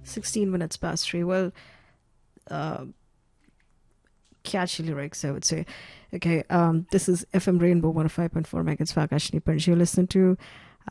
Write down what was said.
16 minutes past 3. Well, uh, catchy lyrics, I would say. Okay, this is FM Rainbow 105.4 megahertz for Akashni Panj. You listen to